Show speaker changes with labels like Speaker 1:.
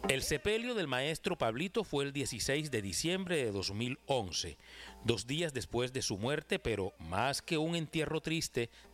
Speaker 1: El sepelio del maestro Pablito fue el 16 de diciembre de 2011, 2 días después de su muerte, pero más que un entierro triste,